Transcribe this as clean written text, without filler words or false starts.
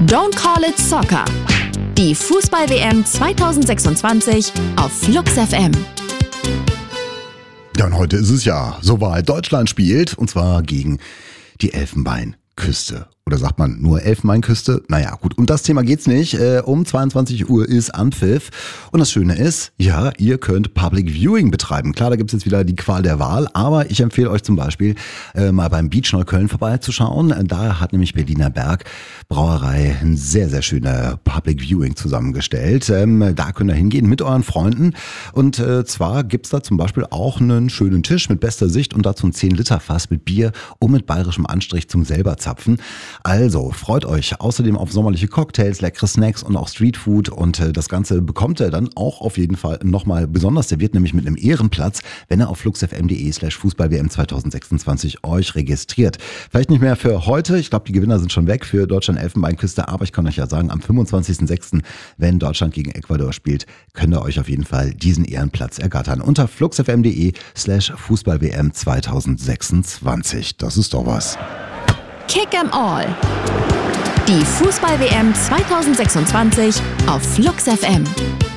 Don't Call It Soccer. Die Fußball-WM 2026 auf Flux FM. Ja, und heute ist es ja soweit. Deutschland spielt, und zwar gegen die Elfenbeinküste. Oder sagt man nur Elfenbeinküste? Naja, gut, um das Thema geht's nicht. Um 22 Uhr ist Anpfiff. Und das Schöne ist, ja, ihr könnt Public Viewing betreiben. Klar, da gibt's jetzt wieder die Qual der Wahl, aber ich empfehle euch zum Beispiel mal beim Beach Neukölln vorbeizuschauen. Da hat nämlich Berliner Berg Brauerei ein sehr, sehr schöner Public Viewing zusammengestellt. Da könnt ihr hingehen mit euren Freunden. Und zwar gibt's da zum Beispiel auch einen schönen Tisch mit bester Sicht und dazu ein 10-Liter-Fass mit Bier und mit bayerischem Anstrich zum selber zapfen. Also freut euch außerdem auf sommerliche Cocktails, leckere Snacks und auch Streetfood, und das Ganze bekommt ihr dann auch auf jeden Fall nochmal besonders serviert, nämlich mit einem Ehrenplatz, wenn ihr auf fluxfm.de/Fußball-WM 2026 euch registriert. Vielleicht nicht mehr für heute, ich glaube die Gewinner sind schon weg für Deutschland Elfenbeinküste, aber ich kann euch ja sagen, am 25.06., wenn Deutschland gegen Ecuador spielt, könnt ihr euch auf jeden Fall diesen Ehrenplatz ergattern unter fluxfm.de/Fußball-WM 2026. Das ist doch was. Kick 'em All. Die Fußball-WM 2026 auf Flux FM.